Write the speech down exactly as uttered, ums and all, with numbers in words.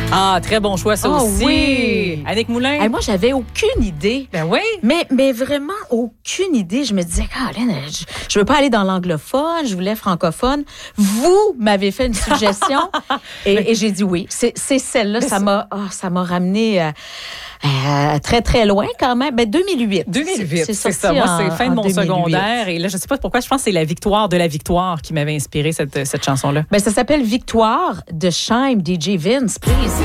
Ah, très bon choix, ça oh, aussi. Oui. Annick Moulin. Hey, moi, j'avais aucune idée. Ben oui. Mais, mais vraiment aucune idée. Je me disais, Caroline, je, je veux pas aller dans l'anglophone, je voulais francophone. Vous m'avez fait une suggestion et, et j'ai dit oui. C'est, c'est celle-là, ça m'a, oh, ça m'a ramené euh, euh, très, très loin quand même. Ben, deux mille huit. deux mille huit, c'est, c'est, c'est ça. Moi, c'est fin de mon deux mille huit. secondaire. Et là, je sais pas pourquoi, je pense que c'est La Victoire de la Victoire qui m'avait inspiré cette, cette chanson-là. Ben, ça s'appelle Victoire de Shime, D J Vince, please.